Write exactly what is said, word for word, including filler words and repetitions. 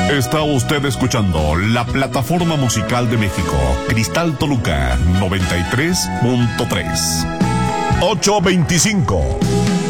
Está usted escuchando la plataforma musical de México, Cristal Toluca noventa y tres punto tres. ocho veinticinco.